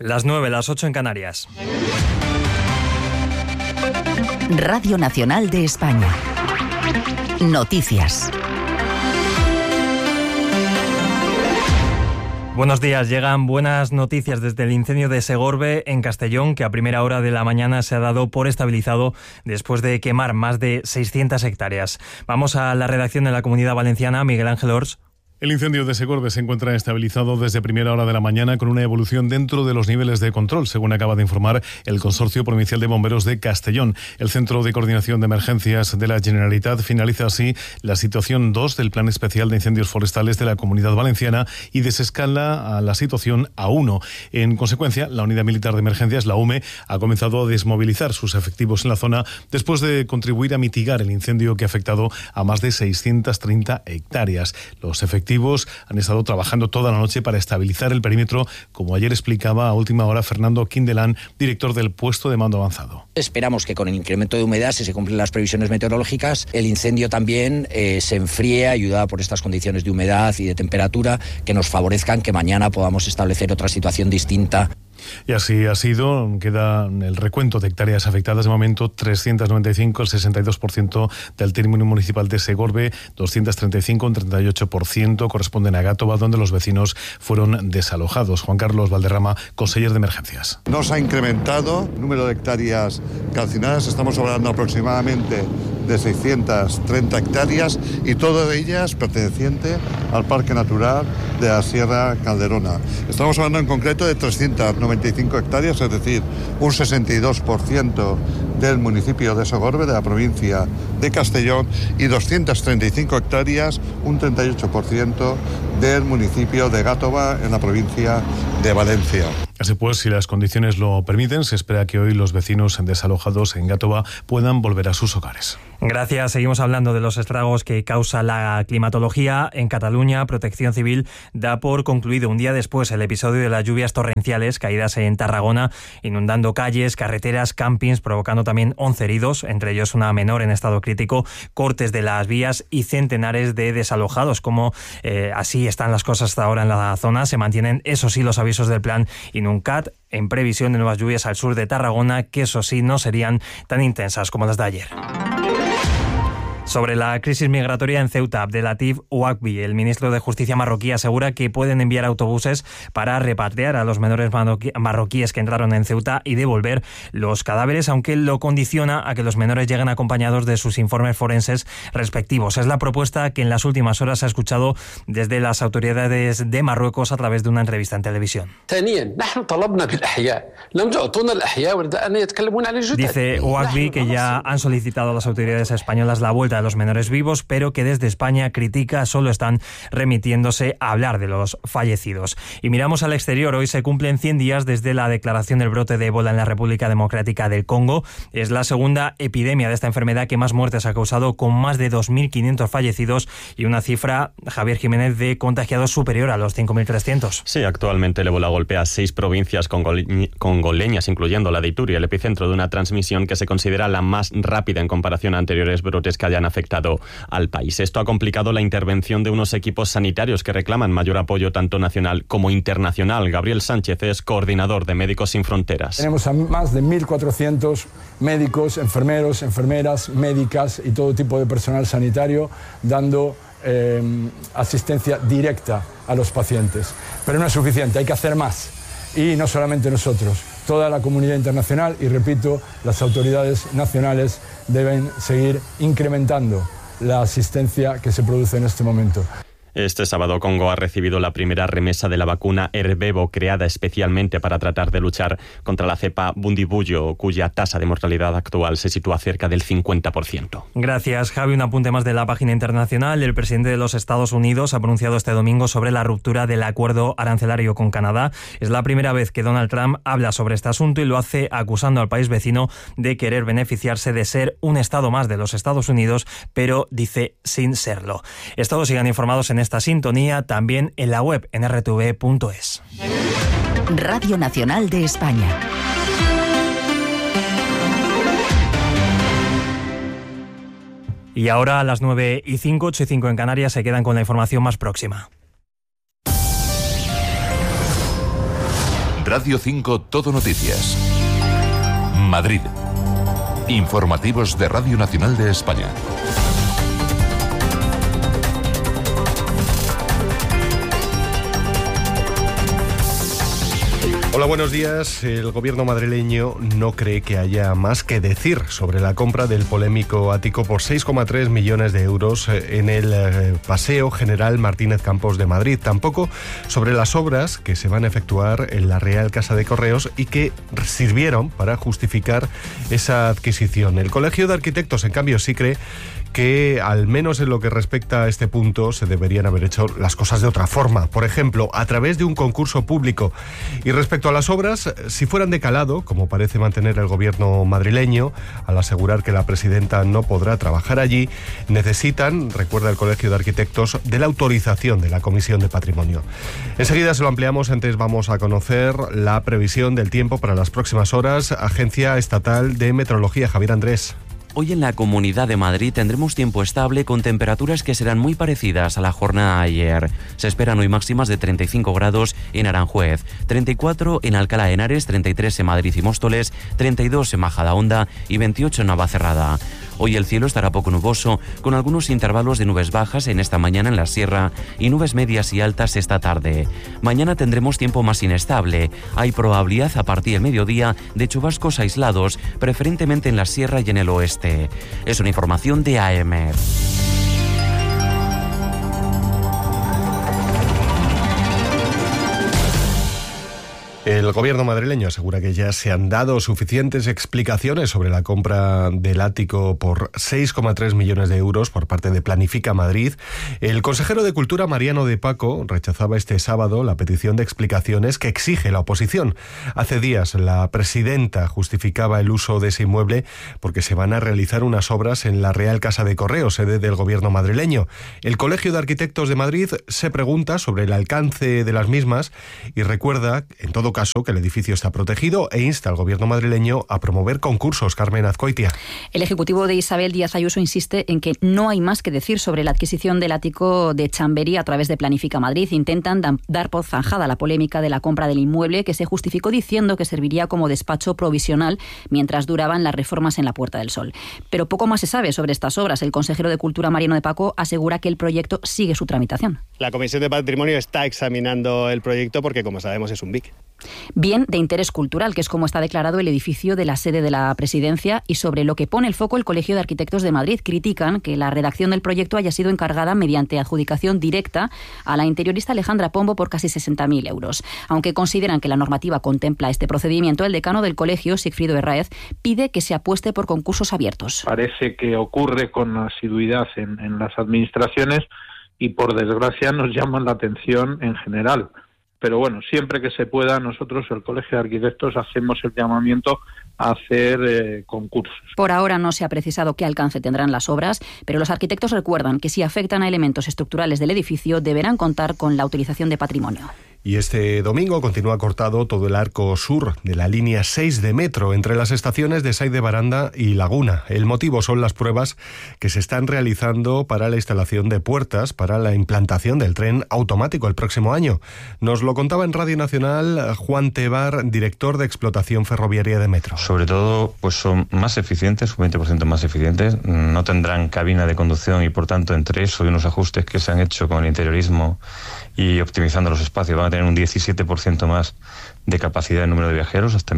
Las 9, las 8 en Canarias. Radio Nacional de España. Noticias. Buenos días, llegan buenas noticias desde el incendio de Segorbe en Castellón, que a primera hora de la mañana se ha dado por estabilizado después de quemar más de 600 hectáreas. Vamos a la redacción de la Comunidad Valenciana, Miguel Ángel Ors. El incendio de Segorbe se encuentra estabilizado desde primera hora de la mañana con una evolución dentro de los niveles de control, según acaba de informar el Consorcio Provincial de Bomberos de Castellón. El Centro de Coordinación de Emergencias de la Generalitat finaliza así la situación 2 del Plan Especial de Incendios Forestales de la Comunidad Valenciana y desescala a la situación a 1. En consecuencia, la Unidad Militar de Emergencias, la UME, ha comenzado a desmovilizar sus efectivos en la zona después de contribuir a mitigar el incendio que ha afectado a más de 630 hectáreas. Los efectivos han estado trabajando toda la noche para estabilizar el perímetro, como ayer explicaba a última hora Fernando Quindelán, director del puesto de mando avanzado. Esperamos que con el incremento de humedad, si se cumplen las previsiones meteorológicas, el incendio también se enfríe, ayudado por estas condiciones de humedad y de temperatura que nos favorezcan que mañana podamos establecer otra situación distinta. Y así ha sido. Queda el recuento de hectáreas afectadas de momento 395, el 62% del término municipal de Segorbe, 235, un 38% corresponden a Gátova, donde los vecinos fueron desalojados. Juan Carlos Valderrama, conseller de Emergencias. No se ha incrementado el número de hectáreas calcinadas, estamos hablando aproximadamente de 630 hectáreas y todas ellas pertenecientes al Parque Natural de la Sierra Calderona. Estamos hablando en concreto de 395 hectáreas, es decir, un 62% del municipio de Segorbe, de la provincia de Castellón, y 235 hectáreas, un 38% del municipio de Gátova, en la provincia de Valencia. Así pues, si las condiciones lo permiten, se espera que hoy los vecinos desalojados en Gátova puedan volver a sus hogares. Gracias. Seguimos hablando de los estragos que causa la climatología. En Cataluña, Protección Civil da por concluido un día después el episodio de las lluvias torrenciales caídas en Tarragona, inundando calles, carreteras, campings, provocando también 11 heridos, entre ellos una menor en estado crítico, cortes de las vías y centenares de desalojados. Como así están las cosas hasta ahora en la zona, se mantienen, eso sí, los avisos del plan INUNCAT en previsión de nuevas lluvias al sur de Tarragona, que eso sí no serían tan intensas como las de ayer. Sobre la crisis migratoria en Ceuta, Abdelatif Ouakbi, el ministro de Justicia marroquí, asegura que pueden enviar autobuses para repatriar a los menores marroquíes que entraron en Ceuta y devolver los cadáveres, aunque lo condiciona a que los menores lleguen acompañados de sus informes forenses respectivos. Es la propuesta que en las últimas horas se ha escuchado desde las autoridades de Marruecos a través de una entrevista en televisión. Dice Ouakbi que ya han solicitado a las autoridades españolas la vuelta de los menores vivos, pero que desde España critica solo están remitiéndose a hablar de los fallecidos. Y miramos al exterior. Hoy se cumplen 100 días desde la declaración del brote de ébola en la República Democrática del Congo. Es la segunda epidemia de esta enfermedad que más muertes ha causado, con más de 2.500 fallecidos y una cifra, Javier Jiménez, de contagiados superior a los 5.300. Sí, actualmente el ébola golpea 6 provincias congoleñas, incluyendo la de Ituri, el epicentro de una transmisión que se considera la más rápida en comparación a anteriores brotes que hayan afectado al país. Esto ha complicado la intervención de unos equipos sanitarios que reclaman mayor apoyo tanto nacional como internacional. Gabriel Sánchez es coordinador de Médicos Sin Fronteras. Tenemos a más de 1.400 médicos, enfermeros, enfermeras, médicas y todo tipo de personal sanitario dando asistencia directa a los pacientes. Pero no es suficiente, hay que hacer más. Y no solamente nosotros, toda la comunidad internacional y, repito, las autoridades nacionales deben seguir incrementando la asistencia que se produce en este momento. Este sábado Congo ha recibido la primera remesa de la vacuna Ervebo, creada especialmente para tratar de luchar contra la cepa Bundibugyo, cuya tasa de mortalidad actual se sitúa cerca del 50%. Gracias, Javi. Un apunte más de la página internacional. El presidente de los Estados Unidos ha pronunciado este domingo sobre la ruptura del acuerdo arancelario con Canadá. Es la primera vez que Donald Trump habla sobre este asunto y lo hace acusando al país vecino de querer beneficiarse de ser un estado más de los Estados Unidos, pero dice sin serlo. Todos sigan informados en esta sintonía, también en la web en rtv.es. Radio Nacional de España. Y ahora a las 9:05, 8:05 en Canarias, se quedan con la información más próxima. Radio 5 Todo Noticias. Madrid. Informativos de Radio Nacional de España. Hola, buenos días. El gobierno madrileño no cree que haya más que decir sobre la compra del polémico ático por 6,3 millones de euros en el Paseo General Martínez Campos de Madrid. Tampoco sobre las obras que se van a efectuar en la Real Casa de Correos y que sirvieron para justificar esa adquisición. El Colegio de Arquitectos, en cambio, sí cree que, al menos en lo que respecta a este punto, se deberían haber hecho las cosas de otra forma. Por ejemplo, a través de un concurso público. Y respecto a las obras, si fueran de calado, como parece mantener el gobierno madrileño, al asegurar que la presidenta no podrá trabajar allí, necesitan, recuerda el Colegio de Arquitectos, de la autorización de la Comisión de Patrimonio. Enseguida se lo ampliamos, antes vamos a conocer la previsión del tiempo para las próximas horas. Agencia Estatal de Meteorología, Javier Andrés. Hoy en la Comunidad de Madrid tendremos tiempo estable con temperaturas que serán muy parecidas a la jornada de ayer. Se esperan hoy máximas de 35 grados en Aranjuez, 34 en Alcalá de Henares, 33 en Madrid y Móstoles, 32 en Majadahonda y 28 en Navacerrada. Hoy el cielo estará poco nuboso, con algunos intervalos de nubes bajas en esta mañana en la sierra y nubes medias y altas esta tarde. Mañana tendremos tiempo más inestable. Hay probabilidad a partir del mediodía de chubascos aislados, preferentemente en la sierra y en el oeste. Es una información de AEMET. El gobierno madrileño asegura que ya se han dado suficientes explicaciones sobre la compra del ático por 6,3 millones de euros por parte de Planifica Madrid. El consejero de Cultura, Mariano de Paco, rechazaba este sábado la petición de explicaciones que exige la oposición. Hace días la presidenta justificaba el uso de ese inmueble porque se van a realizar unas obras en la Real Casa de Correos, sede del gobierno madrileño. El Colegio de Arquitectos de Madrid se pregunta sobre el alcance de las mismas y recuerda, en todo caso, que el edificio está protegido e insta al gobierno madrileño a promover concursos. Carmen Azcoitia. El ejecutivo de Isabel Díaz Ayuso insiste en que no hay más que decir sobre la adquisición del ático de Chamberí a través de Planifica Madrid. Intentan dar por zanjada la polémica de la compra del inmueble, que se justificó diciendo que serviría como despacho provisional mientras duraban las reformas en la Puerta del Sol. Pero poco más se sabe sobre estas obras. El consejero de Cultura, Mariano de Paco, asegura que el proyecto sigue su tramitación. La Comisión de Patrimonio está examinando el proyecto porque, como sabemos, es un BIC. Bien de interés cultural, que es como está declarado el edificio de la sede de la Presidencia, y sobre lo que pone el foco el Colegio de Arquitectos de Madrid. Critican que la redacción del proyecto haya sido encargada mediante adjudicación directa a la interiorista Alejandra Pombo por casi 60.000 euros. Aunque consideran que la normativa contempla este procedimiento, el decano del colegio, Sigfrido Herráez, pide que se apueste por concursos abiertos. Parece que ocurre con asiduidad en las administraciones y, por desgracia, nos llaman la atención en general. Pero bueno, siempre que se pueda, nosotros, el Colegio de Arquitectos, hacemos el llamamiento a hacer concursos. Por ahora no se ha precisado qué alcance tendrán las obras, pero los arquitectos recuerdan que si afectan a elementos estructurales del edificio, deberán contar con la utilización de patrimonio. Y este domingo continúa cortado todo el arco sur de la línea 6 de metro entre las estaciones de Sait de Baranda y Laguna. El motivo son las pruebas que se están realizando para la instalación de puertas para la implantación del tren automático el próximo año. Nos lo contaba en Radio Nacional Juan Tebar, director de explotación ferroviaria de metro. Sobre todo, pues son más eficientes, un 20% más eficientes, no tendrán cabina de conducción y, por tanto, entre eso y unos ajustes que se han hecho con el interiorismo y optimizando los espacios, van a tener un 17% más de capacidad en número de viajeros, hasta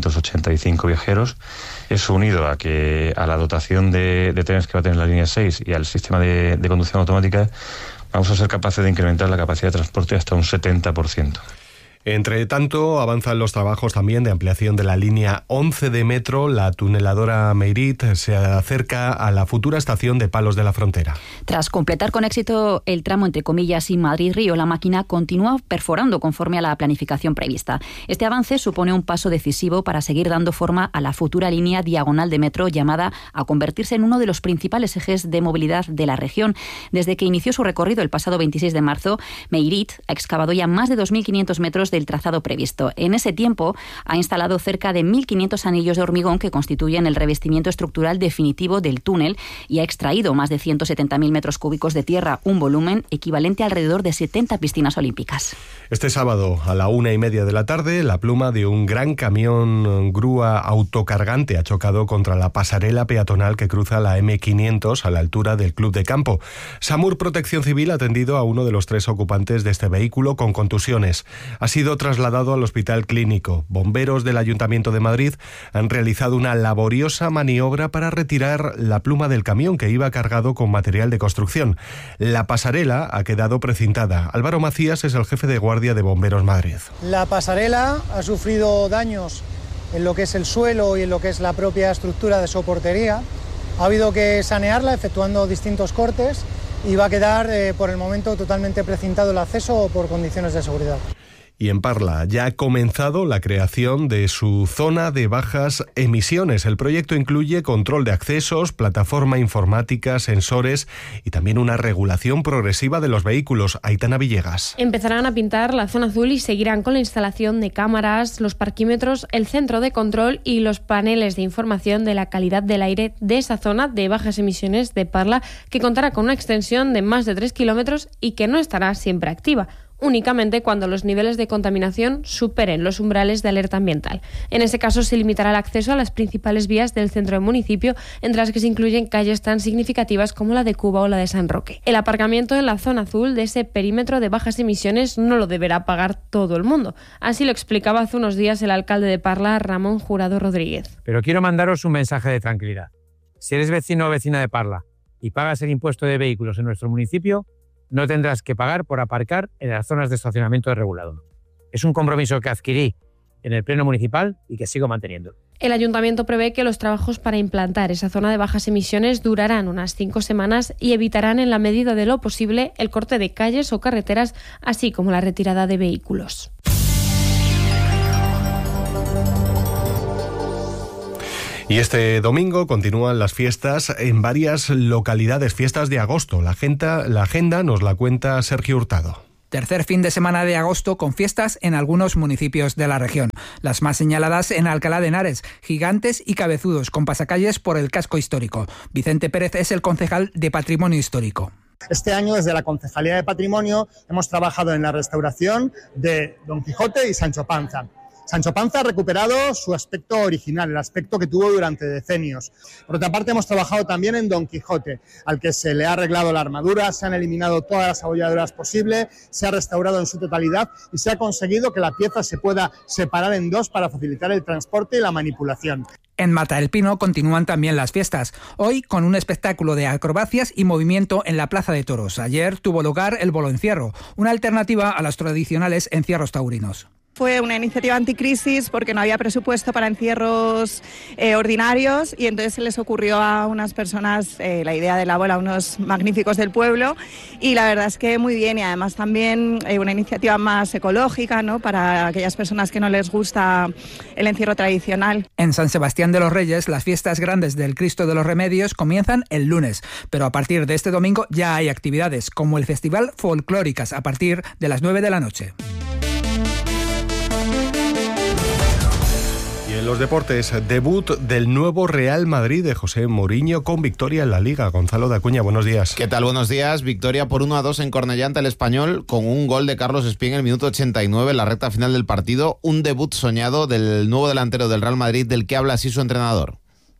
1.385 viajeros. Eso unido a la dotación de trenes que va a tener la línea 6 y al sistema de conducción automática, vamos a ser capaces de incrementar la capacidad de transporte hasta un 70%. Entre tanto, avanzan los trabajos también de ampliación de la línea 11 de metro. La tuneladora Meirit se acerca a la futura estación de Palos de la Frontera. Tras completar con éxito el tramo entre comillas y Madrid-Río, la máquina continúa perforando conforme a la planificación prevista. Este avance supone un paso decisivo para seguir dando forma a la futura línea diagonal de metro, llamada a convertirse en uno de los principales ejes de movilidad de la región. Desde que inició su recorrido el pasado 26 de marzo, Meirit ha excavado ya más de 2.500 metros del trazado previsto. En ese tiempo ha instalado cerca de 1.500 anillos de hormigón que constituyen el revestimiento estructural definitivo del túnel y ha extraído más de 170.000 metros cúbicos de tierra, un volumen equivalente a alrededor de 70 piscinas olímpicas. Este sábado a la 1:30 de la tarde, la pluma de un gran camión grúa autocargante ha chocado contra la pasarela peatonal que cruza la M500 a la altura del Club de Campo. SAMUR Protección Civil ha atendido a uno de los 3 ocupantes de este vehículo con contusiones. Ha sido trasladado al Hospital Clínico. Bomberos del Ayuntamiento de Madrid han realizado una laboriosa maniobra para retirar la pluma del camión que iba cargado con material de construcción. La pasarela ha quedado precintada. Álvaro Macías es el jefe de guardia de Bomberos Madrid. La pasarela ha sufrido daños en lo que es el suelo y en lo que es la propia estructura de soportería. Ha habido que sanearla efectuando distintos cortes y va a quedar por el momento totalmente precintado el acceso por condiciones de seguridad. Y en Parla ya ha comenzado la creación de su zona de bajas emisiones. El proyecto incluye control de accesos, plataforma informática, sensores y también una regulación progresiva de los vehículos. Aitana Villegas. Empezarán a pintar la zona azul y seguirán con la instalación de cámaras, los parquímetros, el centro de control y los paneles de información de la calidad del aire de esa zona de bajas emisiones de Parla, que contará con una extensión de más de 3 kilómetros y que no estará siempre activa, únicamente cuando los niveles de contaminación superen los umbrales de alerta ambiental. En ese caso se limitará el acceso a las principales vías del centro del municipio, entre las que se incluyen calles tan significativas como la de Cuba o la de San Roque. El aparcamiento en la zona azul de ese perímetro de bajas emisiones no lo deberá pagar todo el mundo. Así lo explicaba hace unos días el alcalde de Parla, Ramón Jurado Rodríguez. Pero quiero mandaros un mensaje de tranquilidad. Si eres vecino o vecina de Parla y pagas el impuesto de vehículos en nuestro municipio, no tendrás que pagar por aparcar en las zonas de estacionamiento regulado. Es un compromiso que adquirí en el Pleno Municipal y que sigo manteniendo. El Ayuntamiento prevé que los trabajos para implantar esa zona de bajas emisiones durarán unas 5 semanas y evitarán en la medida de lo posible el corte de calles o carreteras, así como la retirada de vehículos. Y este domingo continúan las fiestas en varias localidades, fiestas de agosto. La agenda nos la cuenta Sergio Hurtado. Tercer fin de semana de agosto con fiestas en algunos municipios de la región. Las más señaladas en Alcalá de Henares, Gigantes y Cabezudos, con pasacalles por el casco histórico. Vicente Pérez es el concejal de Patrimonio Histórico. Este año, desde la Concejalía de Patrimonio, hemos trabajado en la restauración de Don Quijote y Sancho Panza. Sancho Panza ha recuperado su aspecto original, el aspecto que tuvo durante decenios. Por otra parte, hemos trabajado también en Don Quijote, al que se le ha arreglado la armadura, se han eliminado todas las abolladuras posibles, se ha restaurado en su totalidad y se ha conseguido que la pieza se pueda separar en 2 para facilitar el transporte y la manipulación. En Mata del Pino continúan también las fiestas, hoy con un espectáculo de acrobacias y movimiento en la Plaza de Toros. Ayer tuvo lugar el bolo encierro, una alternativa a los tradicionales encierros taurinos. Fue una iniciativa anticrisis porque no había presupuesto para encierros ordinarios y entonces se les ocurrió a unas personas la idea de la bola, unos magníficos del pueblo, y la verdad es que muy bien, y además también una iniciativa más ecológica, ¿no?, para aquellas personas que no les gusta el encierro tradicional. En San Sebastián de los Reyes, las fiestas grandes del Cristo de los Remedios comienzan el lunes, pero a partir de este domingo ya hay actividades como el Festival Folclóricas a partir de las 9 de la noche. En los deportes, debut del nuevo Real Madrid de José Mourinho con victoria en la Liga. Gonzalo de Acuña, buenos días. ¿Qué tal? Buenos días. Victoria por 1-2 en Cornellá ante el Español, con un gol de Carlos Espín en el minuto 89, en la recta final del partido. Un debut soñado del nuevo delantero del Real Madrid, del que habla así su entrenador.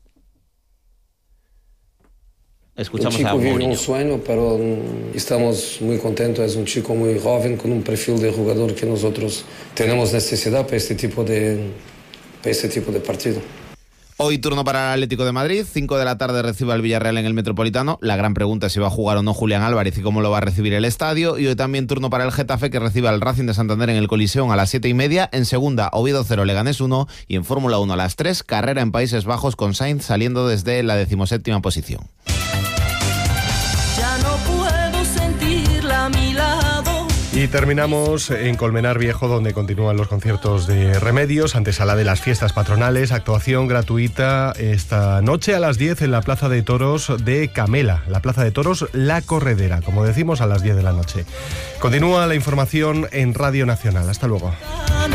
Escuchamos el chico vive un sueño, pero estamos muy contentos. Es un chico muy joven, con un perfil de jugador que nosotros tenemos necesidad para este tipo de partido. Hoy turno para el Atlético de Madrid, 5 de la tarde recibe al Villarreal en el Metropolitano. La gran pregunta es si va a jugar o no Julián Álvarez y cómo lo va a recibir el estadio. Y hoy también turno para el Getafe, que recibe al Racing de Santander en el Coliseum a las 7:30. En segunda, Oviedo 0, Leganés 1. Y en Fórmula 1 a las 3, carrera en Países Bajos con Sainz saliendo desde la 17ª posición. Ya no puedo sentirla a mi lado, Y terminamos en Colmenar Viejo, donde continúan los conciertos de Remedios, antesala de las fiestas patronales, actuación gratuita esta noche a las 10 en la Plaza de Toros de Camela, la Plaza de Toros La Corredera, como decimos, a las 10 de la noche. Continúa la información en Radio Nacional. Hasta luego.